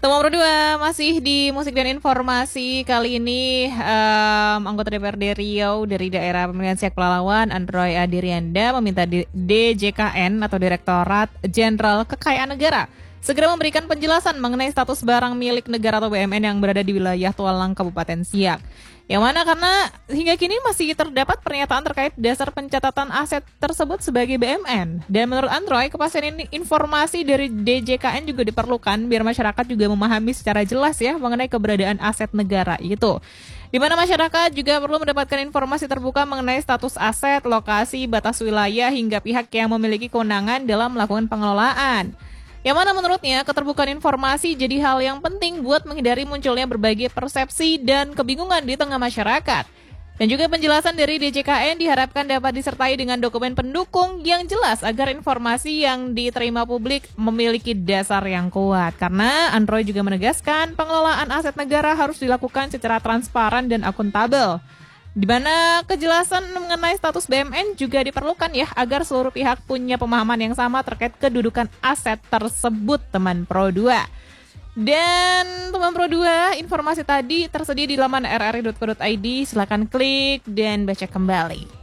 Teman berdua masih di musik dan informasi kali ini anggota DPRD Riau dari daerah pemilihan Siak Pelalawan Androy Adirianda meminta DJKN atau Direktorat Jenderal Kekayaan Negara segera memberikan penjelasan mengenai status barang milik negara atau BUMN yang berada di wilayah Tualang Kabupaten Siak. Yang mana karena hingga kini masih terdapat pernyataan terkait dasar pencatatan aset tersebut sebagai BUMN. Dan menurut Androy, kepastian informasi dari DJKN juga diperlukan biar masyarakat juga memahami secara jelas ya mengenai keberadaan aset negara itu. Di mana masyarakat juga perlu mendapatkan informasi terbuka mengenai status aset, lokasi, batas wilayah hingga pihak yang memiliki kewenangan dalam melakukan pengelolaan. Yang mana menurutnya keterbukaan informasi jadi hal yang penting buat menghindari munculnya berbagai persepsi dan kebingungan di tengah masyarakat. Dan juga penjelasan dari DJKN diharapkan dapat disertai dengan dokumen pendukung yang jelas agar informasi yang diterima publik memiliki dasar yang kuat. Karena Android juga menegaskan pengelolaan aset negara harus dilakukan secara transparan dan akuntabel. Di mana kejelasan mengenai status BUMN juga diperlukan ya agar seluruh pihak punya pemahaman yang sama terkait kedudukan aset tersebut teman Pro 2. Dan teman Pro 2, informasi tadi tersedia di laman rri.co.id, silakan klik dan baca kembali.